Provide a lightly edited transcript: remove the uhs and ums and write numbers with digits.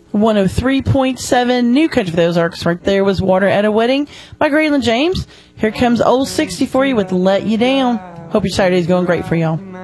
103.7 New Country for the Ozarks. Right there was Water at a Wedding by Graylin James. Here comes Old 60 for you with Let You Down. Hope your Saturday's going great for y'all.